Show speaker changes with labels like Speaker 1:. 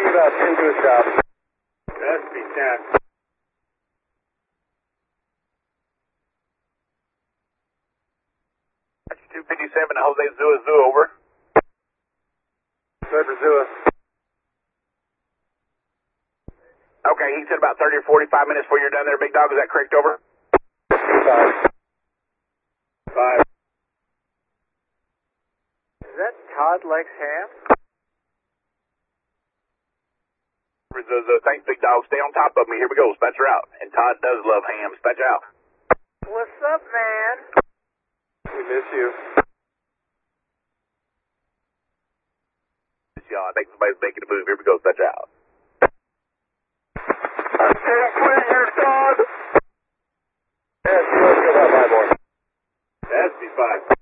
Speaker 1: about 10 to a stop.
Speaker 2: SB 10.
Speaker 3: That's 257 to Jose Zua, over.
Speaker 1: Roger, Zua.
Speaker 3: Okay, he said about 30 or 45 minutes before you're done there, big dog. Is that correct, over?
Speaker 1: 5.
Speaker 2: 5.
Speaker 1: Is that Todd likes ham?
Speaker 3: Thanks, big dog. Stay on top of me. Here we go. Spatcher out. And Todd does love ham. Spatcher out.
Speaker 1: What's up, man? We miss you.
Speaker 3: I think somebody's making a move. Here we go. Spatcher out.
Speaker 1: I'm getting clear here, Todd. Yes, let's go by, boy.
Speaker 2: SB 5.